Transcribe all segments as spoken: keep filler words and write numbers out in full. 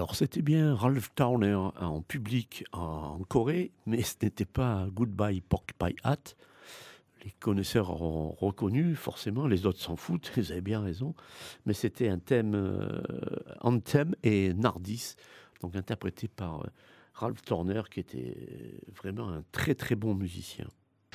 Alors, c'était bien Ralph Towner en public en Corée, mais ce n'était pas Goodbye Porcupine Hat. Les connaisseurs auront reconnu, forcément, les autres s'en foutent, ils avaient bien raison. Mais c'était un thème, euh, Anthem et Nardis, donc interprété par euh, Ralph Towner, qui était vraiment un très très bon musicien.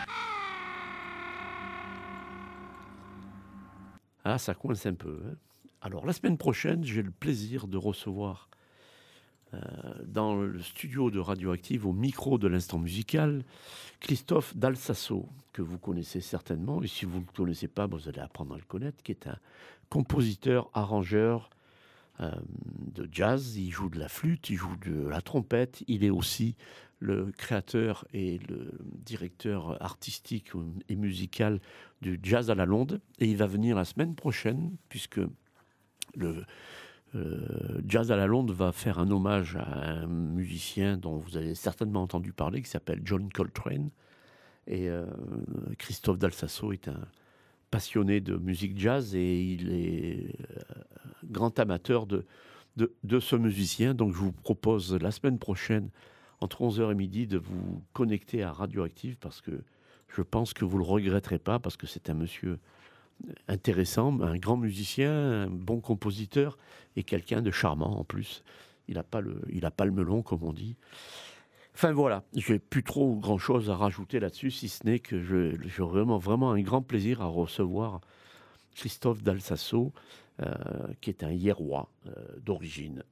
Ah, ça coince un peu. Hein. Alors, la semaine prochaine, j'ai le plaisir de recevoir euh, dans le studio de Radioactive, au micro de l'instant musical, Christophe Dalsasso, que vous connaissez certainement, et si vous ne le connaissez pas, vous allez apprendre à le connaître, qui est un compositeur, arrangeur euh, de jazz. Il joue de la flûte, il joue de la trompette, il est aussi le créateur et le directeur artistique et musical du Jazz à la Londe, et il va venir la semaine prochaine, puisque le euh, Jazz à la Londe va faire un hommage à un musicien dont vous avez certainement entendu parler, qui s'appelle John Coltrane. Et euh, Christophe Dalsasso est un passionné de musique jazz et il est euh, grand amateur de, de, de ce musicien. Donc je vous propose la semaine prochaine, entre onze heures et midi, de vous connecter à Radioactive parce que je pense que vous ne le regretterez pas, parce que c'est un monsieur intéressant, un grand musicien, un bon compositeur et quelqu'un de charmant en plus. Il n'a pas le, il a pas le melon, comme on dit. Enfin voilà, j'ai plus trop grand chose à rajouter là-dessus, si ce n'est que je, j'ai vraiment, vraiment un grand plaisir à recevoir Christophe Dalsasso, euh, qui est un Hiérois euh, d'origine.